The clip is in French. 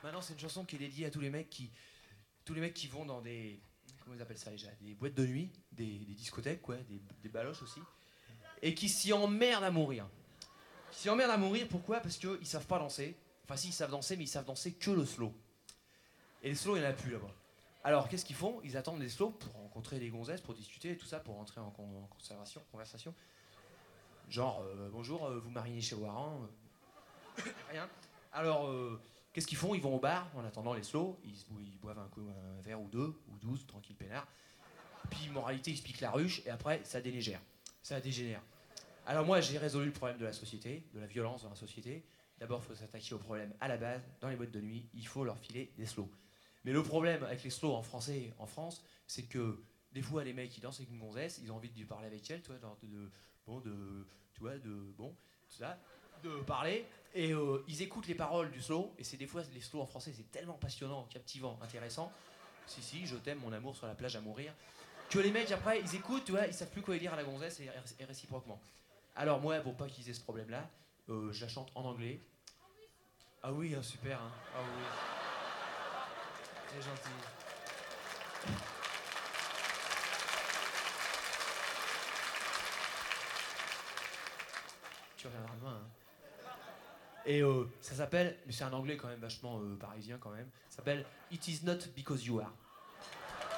Maintenant, c'est une chanson qui est dédiée à tous les mecs qui vont dans des, comment ils appellent ça déjà, des boîtes de nuit, des discothèques, quoi, des baloches aussi, et qui s'y emmerdent à mourir. Ils s'y emmerdent à mourir, pourquoi? Parce qu'ils savent pas danser. Enfin, si, ils savent danser, mais ils savent danser que le slow. Et les slow, il n'y en a plus là-bas. Alors, qu'est-ce qu'ils font? Ils attendent les slow pour rencontrer les gonzesses, pour discuter et tout ça, pour rentrer en conversation. Genre, bonjour, vous marinez chez Waran. Rien. Alors, qu'est-ce qu'ils font? Ils vont au bar en attendant les slows, ils boivent un verre ou deux, ou 12, tranquille peinard. Puis, moralité, ils se piquent la ruche, et après, ça dégénère. Ça dégénère. Alors moi, j'ai résolu le problème de la société, de la violence dans la société. D'abord, il faut s'attaquer au problème à la base. Dans les boîtes de nuit, il faut leur filer des slows. Mais le problème avec les slows en français, en France, c'est que des fois, les mecs qui dansent avec une gonzesse, ils ont envie de lui parler avec elle, tu vois, tu vois, bon, tout ça, de parler, et ils écoutent les paroles du slow, et c'est des fois, les slows en français, c'est tellement passionnant, captivant, intéressant. Si, si, je t'aime, mon amour sur la plage à mourir. Que les mecs, après, ils écoutent, tu vois, ils savent plus quoi dire à la gonzesse, et réciproquement. Alors moi, pour pas qu'ils aient ce problème-là, je la chante en anglais. Ah oui, hein, super, hein. Ah oui, c'est gentil. Tu reviendras demain, hein. Et ça s'appelle, mais c'est un anglais quand même vachement parisien quand même, ça s'appelle It is not because you are.